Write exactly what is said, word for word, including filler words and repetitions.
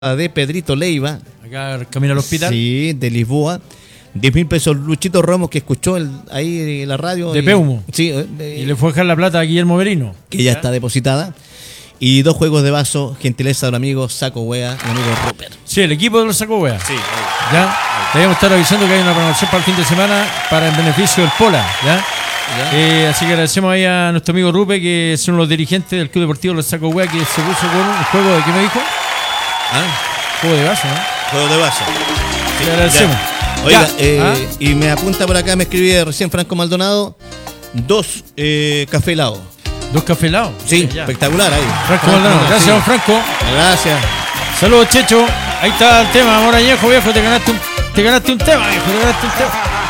de Pedrito Leiva. Acá camino al hospital. Sí, de Lisboa. diez mil pesos Luchito Ramos, que escuchó el, ahí en la radio. De y, Peumo. Sí. De, y le fue a dejar la plata a Guillermo Merino. Que ya, ya está depositada. Y dos juegos de vaso, gentileza del amigo Saco Wea, el amigo Rupert. Sí, el equipo de los Saco Wea. Sí. Ahí. Ya. Debemos estar avisando que hay una promoción para el fin de semana para el beneficio del Pola. Ya. Eh, así que agradecemos ahí a nuestro amigo Rupe, que es uno de los dirigentes del Club Deportivo Los Saco Wea, que se puso con un juego de, ¿qué me dijo? Ah, juego de vaso, ¿no? Juego de vaso. Sí, le agradecemos. Ya. Oiga, eh, ¿Ah? Y me apunta por acá, me escribía recién Franco Maldonado, dos eh, café helado. ¿Dos café helados? Sí, ya. Espectacular ahí. Franco Maldonado, gracias, don sí. Franco. Gracias. Saludos, Checho. Ahí está el tema, Amor Añejo, viejo, te ganaste un, te ganaste un tema, viejo, te ganaste un tema.